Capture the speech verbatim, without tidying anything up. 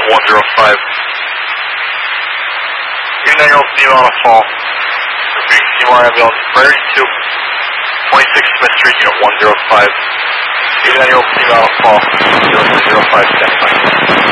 Unit one zero five. Unit nine year old female on a fall. Repeating, C M R ambulance, priority two. twenty-six Smith Street, Unit one zero five. Unit nine year old female on a fall. zero three zero five, standing by.